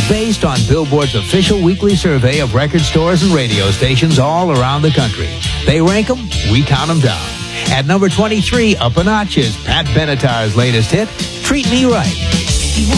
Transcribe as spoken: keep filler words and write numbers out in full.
based on Billboard's official weekly survey of record stores and radio stations all around the country. They rank them, we count them down. At number twenty-three, up a notch is Pat Benatar's latest hit, Treat Me Right.